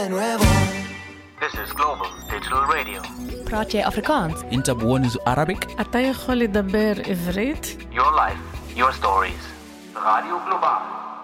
de nuevo. This is Global Digital Radio. براتي أفريكانس. أنت بونز Arabic. אתה יכול לדבר עברית? Your life, your stories. Radio Global.